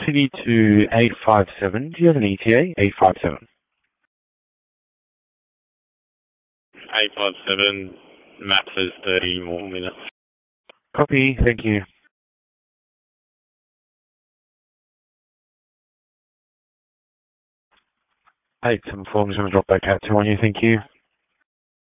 City to 857. Do you have an ETA? 857. 857, map says 30 more minutes. Copy, thank you. 874, I'm just going to drop back out to on you, thank you.